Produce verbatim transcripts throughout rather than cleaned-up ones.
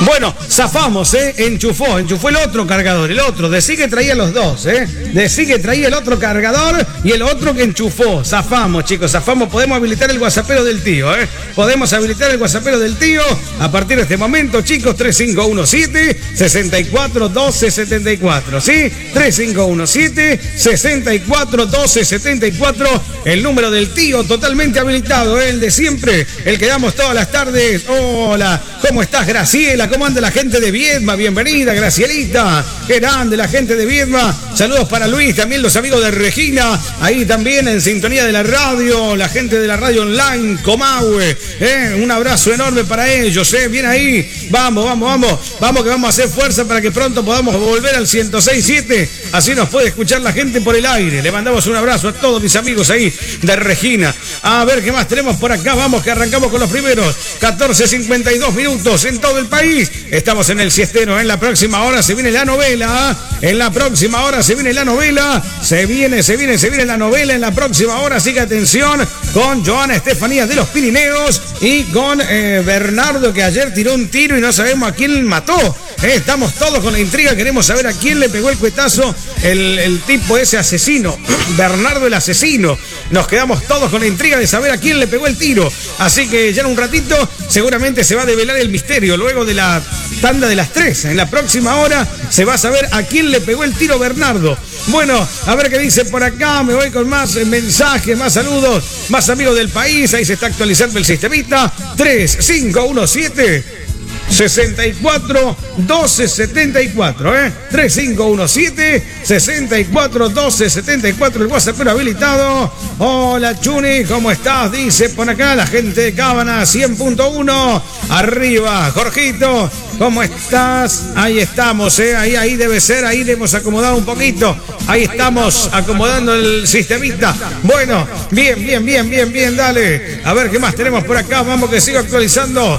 Bueno, zafamos, ¿eh? Enchufó, enchufó el otro cargador, el otro. Decí que traía los dos, ¿eh? Decí que traía el otro cargador y el otro que enchufó. Zafamos, chicos, zafamos. Podemos habilitar el WhatsAppero del tío, ¿eh? Podemos habilitar el WhatsAppero del tío a partir de este momento, chicos. tres cinco uno siete, seis cuatro uno dos siete cuatro, ¿sí? tres cinco uno siete, seis cuatro uno dos siete cuatro, el número del tío totalmente habilitado, ¿eh? El de siempre, el que damos todas las tardes. Hola, ¿cómo estás, Graciela? ¿Cómo anda la gente de Viedma? Bienvenida, Gracielita. Qué grande la gente de Viedma. Saludos para Luis, también los amigos de Regina, ahí también en sintonía de la radio, la gente de la radio online, Comahue, ¿eh? Un abrazo enorme para ellos, ¿eh? Bien ahí. Vamos, vamos, vamos. Vamos que vamos a hacer fuerza para que pronto podamos volver al ciento seis punto siete. Así nos puede escuchar la gente por el aire. Le mandamos un abrazo a todos mis amigos ahí de Regina. A ver qué más tenemos por acá. Vamos que arrancamos con los primeros catorce cincuenta y dos minutos en todo el país. Estamos en el siestero. En la próxima hora se viene la novela. En la próxima hora se viene la novela. Se viene, se viene, se viene la novela en la próxima hora. Así que atención con Joana Estefanía de los Pirineos y con eh, Bernardo, que ayer tiró un tiro y no sabemos a quién mató. Eh, estamos todos con la intriga. Queremos saber a quién le pegó el cuetazo el, el tipo ese asesino. Bernardo el asesino. Nos quedamos todos con la intriga de saber a quién le pegó el tiro. Así que ya en un ratito seguramente se va a develar el misterio. Luego de la tanda de las tres, en la próxima hora se va a saber a quién le pegó el tiro Bernardo. Bueno, a ver qué dice por acá. Me voy con más mensajes, más saludos, más amigos del país. Ahí se está actualizando el sistemita. tres cinco uno siete, seis cuatro uno dos siete cuatro, ¿eh? tres cinco uno siete, seis cuatro uno dos siete cuatro, el WhatsApp habilitado. Hola, Chuni, ¿cómo estás? Dice por acá la gente de Cábana, cien punto uno. Arriba, Jorgito, ¿cómo estás? Ahí estamos, ¿eh? Ahí, ahí debe ser, ahí le hemos acomodado un poquito. Ahí estamos acomodando el sistemita. Bueno, bien, bien, bien, bien, bien, dale. A ver qué más tenemos por acá. Vamos que sigo actualizando.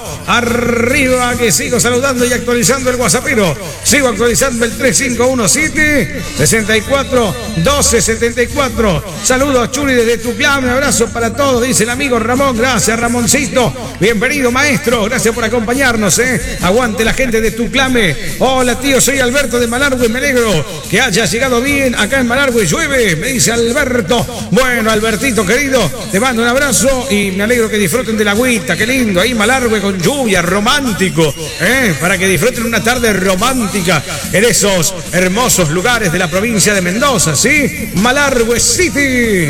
Arriba, que sigo saludando y actualizando el WhatsAppero. Sigo actualizando el tres cinco uno siete, seis cuatro uno dos siete cuatro. Saludos, Chuli, desde Tucumán. Un abrazo para todos, dice el amigo Ramón. Gracias, Ramoncito. Bienvenido, maestro. Gracias por acompañarnos, ¿eh? Aguante la gente de Tuclame. Hola, tío, soy Alberto de Malargüe. Me alegro que haya llegado bien acá en Malargüe. Llueve, me dice Alberto. Bueno, Albertito, querido, te mando un abrazo y me alegro que disfruten de la agüita. Qué lindo, ahí Malargüe con lluvia, romántico, ¿eh? Para que disfruten una tarde romántica en esos hermosos lugares de la provincia de Mendoza, ¿sí? Malargüe City.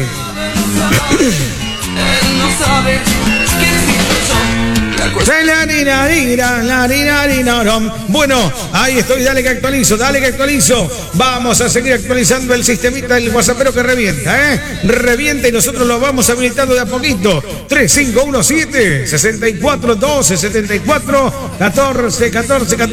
Bueno, ahí estoy, dale que actualizo, dale que actualizo. Vamos a seguir actualizando el sistemita del WhatsAppero que revienta, ¿eh? Revienta y nosotros lo vamos habilitando de a poquito. tres cinco uno siete, seis cuatro uno dos siete cuatro, catorce, catorce, catorce.